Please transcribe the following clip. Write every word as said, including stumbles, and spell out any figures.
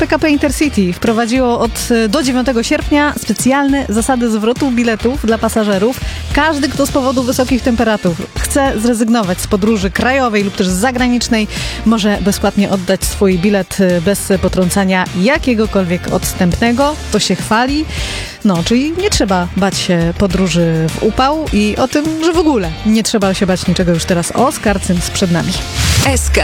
P K P Intercity wprowadziło od do dziewiątego sierpnia specjalne zasady zwrotu biletów dla pasażerów. Każdy, kto z powodu wysokich temperatur chce zrezygnować z podróży krajowej lub też zagranicznej, może bezpłatnie oddać swój bilet bez potrącania jakiegokolwiek odstępnego. To się chwali. No, czyli nie trzeba bać się podróży w upał i o tym, że w ogóle nie trzeba się bać niczego już teraz. Oskar Cyms przed nami. S K